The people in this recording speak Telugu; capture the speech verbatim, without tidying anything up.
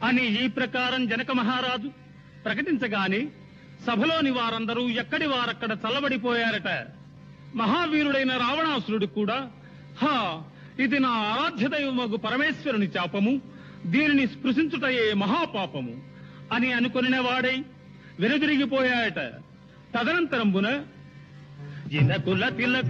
అని ఈ ప్రకారం జనక మహారాజు ప్రకటించగానే సభలోని వారందరూ ఎక్కడి వారక్కడ చల్లబడిపోయారట. మహావీరుడైన రావణాసురుడు కూడా హా ఇది నా ఆరాధ్య దైవమగు పరమేశ్వరుని చాపము, దీనిని స్పృశించుటయే మహాపాపము అని అనుకొనిన వాడై వెనుదిరిగిపోయాయట. తదనంతరంబున జినకుల తిలక